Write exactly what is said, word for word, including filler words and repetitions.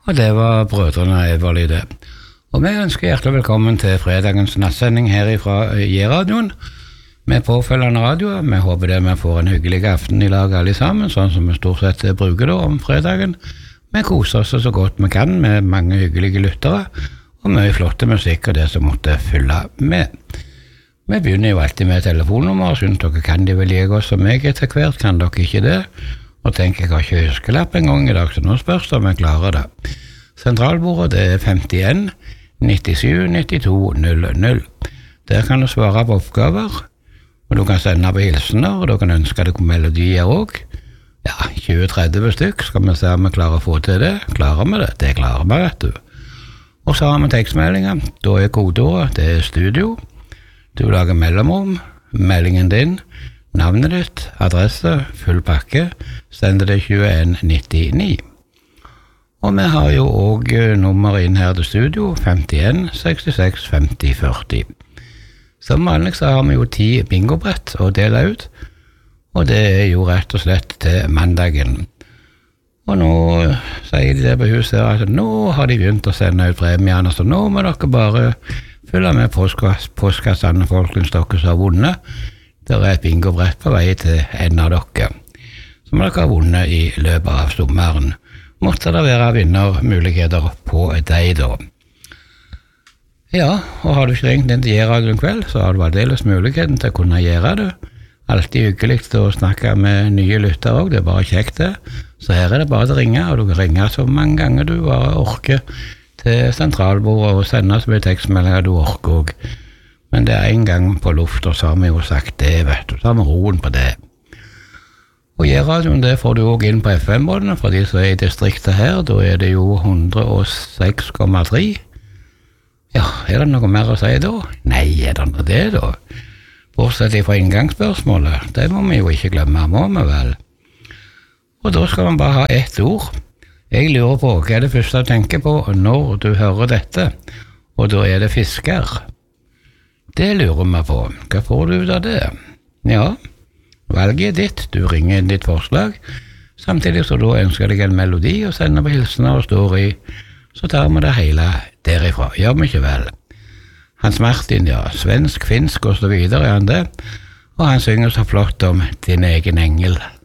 Og det var brødrene Everly det. Og vi ønsker hjertelig velkommen til fredagens nattsending her fra J-radioen med påfølgende radio. Vi håper det vi får en hyggelig aften i lag alle sammen, sånn som vi stort sett bruker da om fredagen. Vi koser oss så godt vi kan med mange hyggelige lyttere, og mye flotte musikk og det som måtte fylle med. Vi begynner jo alltid med telefonnummer, og synes dere kan de vel like oss som meg etter hvert, kan dere ikke det? Og tenker jeg har ikke huskelapp en gang i dag, så nå spørs det om jeg klarer det. Sentralbordet det er femtien nittisju nittito null null. Der kan du svare på oppgaver, og du kan sende på hilsener, og du kan ønske deg melodier også. Ja, tjue til tretti stykk, skal vi se om vi klarer å få til det. Klarer vi det? Det klarer vi, vet du. Og så har vi tekstmeldinger. Da er kodeordet, det er studio. Du lager mellomrom, meldingen din, navnet ditt, adresse, full pakke, sender det tjueen nittini. Og vi har jo også nummer inn her til studio, femtien sekstiseks femti førti. Som vanlig så har vi jo ti bingobrett å dele ut, og det er jo rett og slett til mandagen. Og nå sier de det på huset her, at nå har de begynt å sende ut premierne, så nå må dere bare fylle med postkassene, folkens, dere som har vunnet. Det er et bingobrett på vei til en av dere, som dere har vunnet i løpet av sommeren. Måtte det være vinnermuligheter på deg da. Ja, og har du ikke ringt inn til J-radioen kveld, så har du aldeles muligheten til å kunne gjøre det. Alltid hyggelig å snakke med nye lyttere også, det er bare kjekt det. Så her er det bare å ringe, og du kan ringe så mange ganger du bare orker til sentralbordet og sende så mye tekstmeldinger du orker også. Men det er en gang på luft, og så har vi jo sagt det, vet du, så har vi roen på det. Og J-radioen, det får du også inn på F M-båndene, for de som er i distriktet her, da er det jo hundre og seks komma tre. Ja, er det noe mer å si da? Nei, er det noe det da? Bortsett fra inngangsspørsmålet, det må vi jo ikke glemme, må vi vel? Og da skal man bare ha ett ord. Jeg lurer på, hva er det første jeg tenker på når du hører dette? Og da er det fisker. Det lurer vi på. Hva får du ut av det? Ja, valget er ditt. Du ringer inn ditt forslag. Samtidig så da ønsker deg en melodi og sender på hilsener og står i. Så tar vi det hele derifra. Gjør vi ikke vel? Hans Martin, ja. Svensk, finsk og så videre er han det. Og han synger så flott om din egen engel.